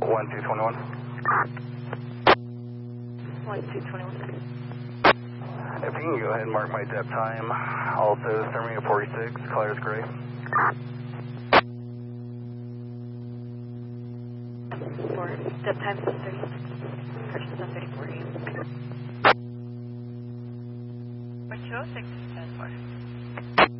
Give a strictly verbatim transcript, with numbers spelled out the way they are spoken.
one two twenty-one. one two twenty-one. If you can go ahead and mark my depth time. Also, Thermia forty-six, Claire's Gray. For step time is thirty-six. First on thirty-four A M. What two oh six is for?